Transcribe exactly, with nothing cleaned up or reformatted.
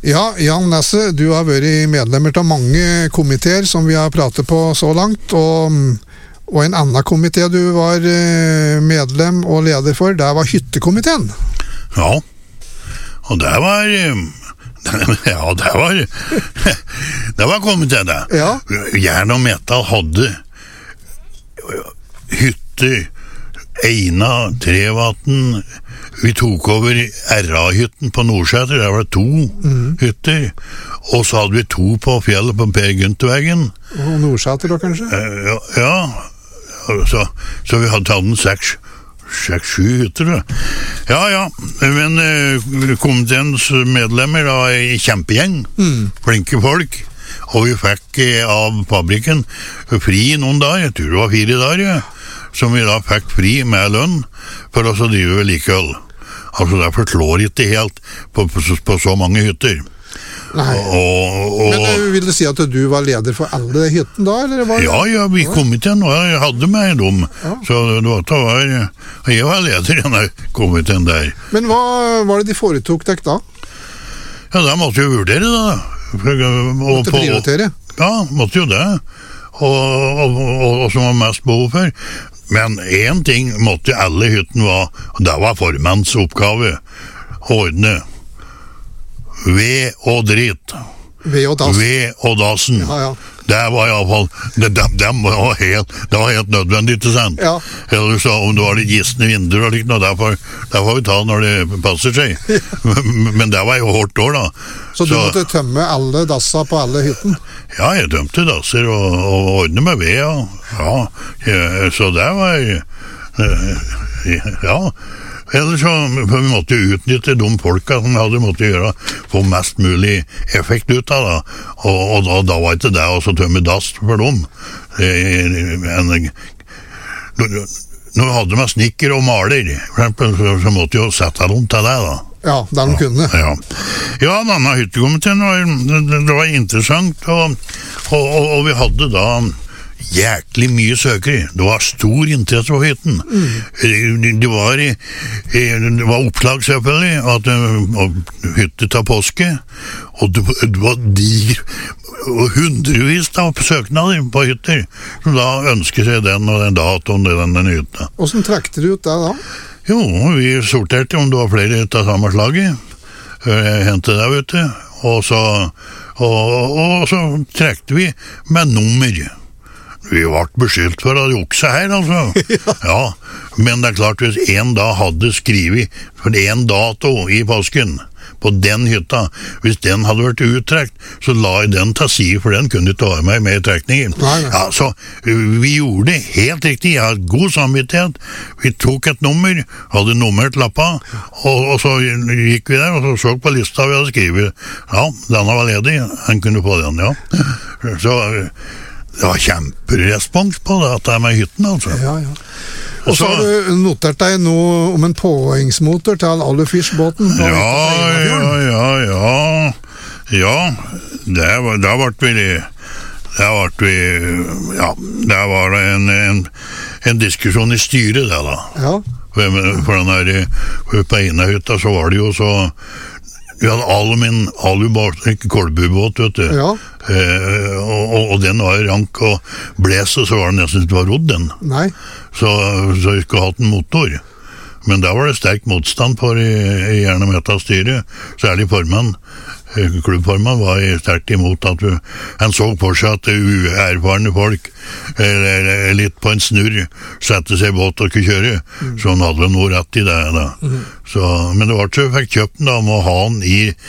Ja, Jan Nesse, du har vært medlemmer av mange komiteer som vi har pratet på så langt, og, og en annen komité du var medlem og leder for, det var hyttekomiteen. Ja, og det var... Ja, det var... Det var komiteen, det. Ja. Jern og Metal hadde hytter, Eina, Trevatn. Vi tok over R A-hytten på Nordsæter, der var det to mm. hytter, og så hadde vi to på fjellet på Per Gyntervegen. Og Nordsæter da, kanskje? Uh, ja, ja. Så, så vi hadde tatt en seks, seks, sju hytter, da. Ja, ja, men uh, komiteens medlemmer da, i kjempegjeng, mm. flinke folk, og vi fikk uh, av fabrikken fri noen dager, jeg tror det var fire dager, ja. Som vi da fikk fri med lønn for oss å drive vedlikehold. Altså derfor slår ikke helt på, på, på så mange hytter. Nei, og, og, men vil du si at du var leder for alle hytten da? Eller var det? Ja, ja, vi kom til nå, jeg hadde meg dem. Ja. Så det var, det var, jeg var leder i denne komiteen der. Men hva var det de foretok deg da? Ja, da måtte jo vurdere da. For, og, måtte prioritere? Ja, måtte jo det. Og, og, og, og som var mest behov for. Men en ting måtte alle hytten være, og det var formanns oppgave, ordne ved og dritt. Ved og dassen. Ved og dassen. Ja, ja. Det var i alle fall, det, det, det, var helt, det var helt nødvendig, ikke sant? Ja. Eller så om det var litt gistende vinduer og likt noe, det får, det får vi ta når det passer seg. Ja. Men, men det var jo hårdt år da. Så du så, måtte tømme alle dasser på alle hytten? Ja, jeg tømte dasser og, og ordne med ved, ja. Ja, ja, så det var, ja. Eller så, for vi måtte jo utnytte de folka som vi hadde måttet gjøre, få mest mulig effekt ut av det. Og, og da, da var ikke det å tømme dass for dem. Men, når vi hadde med snikker og maler, for eksempel, så, så måtte vi jo sette dem til det da. Ja, der de kunne. Ja, ja denne hyttekomiteen var, det, det var interessant, og, og, og, og vi hadde da jæklig mye søkere. Det var stor interesse på hytten. Mm. Det, var, det var oppslag selvfølgelig, at hytte til påske, og det, det var diger, og hundrevis av søknader på hytter, som da ønsker seg den og den datoen og den, den hytta. Hvordan trekte du ut det da? Jo, vi sorterte om det var flere av samme slaget. Jeg hentet det, vet du. Og så, og, og så trekte vi med nummer. Vi ble beskyldt for å jukse her, altså. Ja. Ja, men det er klart, hvis en da hadde skrivet for en dato i påsken på den hytta, hvis den hadde vært uttrekt, så la jeg den til side, for den kunne ikke ha meg med i trekningen. Nei, nei. Ja, så vi gjorde det helt riktig. Jeg hadde god samvittighet. Vi tok et nummer, hadde nummert lappa, og, og så gikk vi der, og så så på lista vi hadde skrivet. Ja, denne var ledig, han kunne få den, ja. Så det var kjemperespons på det, at det er med hytten, altså. Ja, ja. Og så har du notert deg noe om en påhengsmotor til Alufisj-båten. Ja, ja, ja, ja. Ja, det var, da ble vi, det ble vi, ja, det var en, en, en diskusjon i styret, det da. Ja. For, for den her, for på ene hytta så var det jo så, vi hadde alumin, alubåt, ikke kolbubåt, vet du. Ja. Eh, og, og den var rank og blese, så var det nesten ikke var rodd den. Nei. Så, så vi skulle hatt en motor. Men der var det sterk motstand på i, i Jern og Metal-styret, særlig formann. Klubbformann var sterkt imot at vi, han så på seg at uerfarne folk eller, litt på en snurr sette seg i båt og kunne kjøre, mm. så han hadde noe rett i det da. Mm. Så, men det var så vi fikk kjøpt den da, om å ha den i